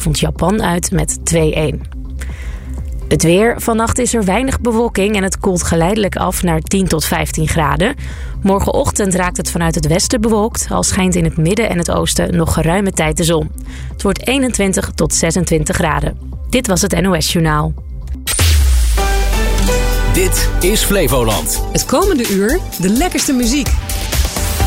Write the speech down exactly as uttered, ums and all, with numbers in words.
vanavond Japan uit met twee-een. Het weer. Vannacht is er weinig bewolking en het koelt geleidelijk af naar tien tot vijftien graden. Morgenochtend raakt het vanuit het westen bewolkt, al schijnt in het midden en het oosten nog geruime tijd de zon. Het wordt eenentwintig tot zesentwintig graden. Dit was het N O S Journaal. Dit is Flevoland. Het komende uur de lekkerste muziek.